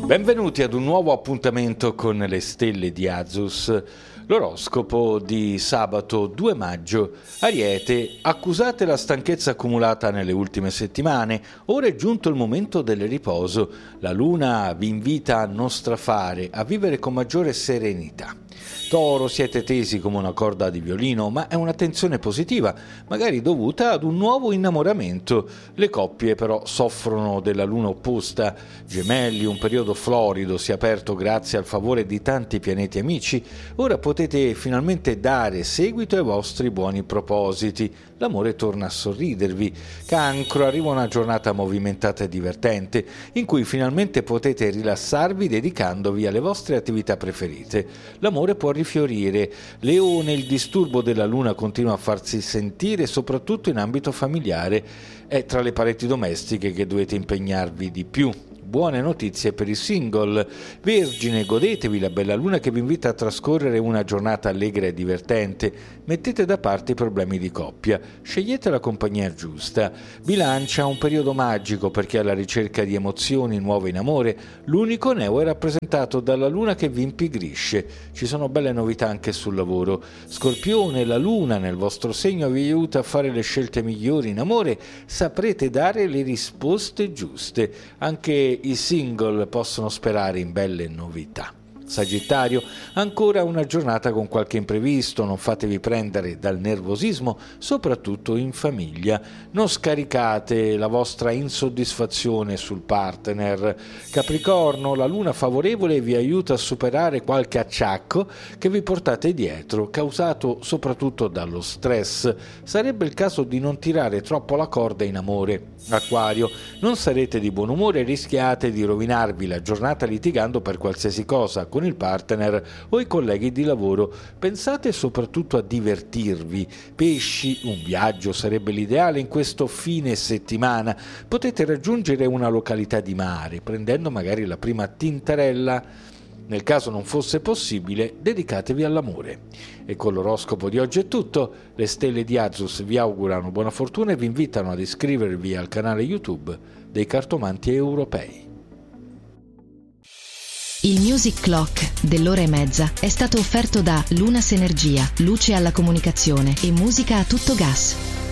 Benvenuti ad un nuovo appuntamento con le stelle di Azus. L'oroscopo di sabato 2 maggio. Ariete, accusate la stanchezza accumulata nelle ultime settimane, ora è giunto il momento del riposo. La luna vi invita a non strafare, a vivere con maggiore serenità. Toro, siete tesi come una corda di violino, ma è una tensione positiva, magari dovuta ad un nuovo innamoramento. Le coppie però soffrono della luna opposta. Gemelli, un periodo florido si è aperto grazie al favore di tanti pianeti amici. Ora potete finalmente dare seguito ai vostri buoni propositi. L'amore torna a sorridervi. Cancro, arriva una giornata movimentata e divertente, in cui finalmente potete rilassarvi dedicandovi alle vostre attività preferite. L'amore può rifiorire. Leone, il disturbo della luna continua a farsi sentire soprattutto in ambito familiare. È tra le pareti domestiche che dovete impegnarvi di più. Buone notizie per i single. Vergine, godetevi la bella luna che vi invita a trascorrere una giornata allegra e divertente. Mettete da parte i problemi di coppia. Scegliete la compagnia giusta. Bilancia, un periodo magico per chi è alla ricerca di emozioni nuove in amore. L'unico neo è rappresentato dalla luna che vi impigrisce. Ci sono belle novità anche sul lavoro. Scorpione, la luna nel vostro segno vi aiuta a fare le scelte migliori in amore. Saprete dare le risposte giuste. Anche i single possono sperare in belle novità. Sagittario, ancora una giornata con qualche imprevisto, non fatevi prendere dal nervosismo, soprattutto in famiglia. Non scaricate la vostra insoddisfazione sul partner. Capricorno, la luna favorevole vi aiuta a superare qualche acciacco che vi portate dietro, causato soprattutto dallo stress. Sarebbe il caso di non tirare troppo la corda in amore. Acquario, non sarete di buon umore e rischiate di rovinarvi la giornata litigando per qualsiasi cosa con il partner o i colleghi di lavoro. Pensate soprattutto a divertirvi. Pesci, un viaggio sarebbe l'ideale in questo fine settimana. Potete raggiungere una località di mare, prendendo magari la prima tintarella. Nel caso non fosse possibile, dedicatevi all'amore. E con l'oroscopo di oggi è tutto. Le stelle di Azus vi augurano buona fortuna e vi invitano ad iscrivervi al canale YouTube dei Cartomanti Europei. Il Music Clock dell'ora e mezza è stato offerto da Lunas Energia, luce alla comunicazione e musica a tutto gas.